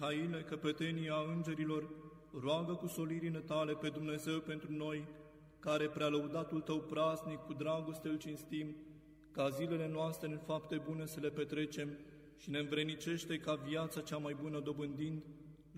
Mihaile, căpetenia îngerilor, roagă cu solirile tale pe Dumnezeu pentru noi, care prea lăudatul tău praznic cu dragoste îl cinstim, ca zilele noastre în fapte bune să le petrecem și ne învrenicește ca viața cea mai bună dobândind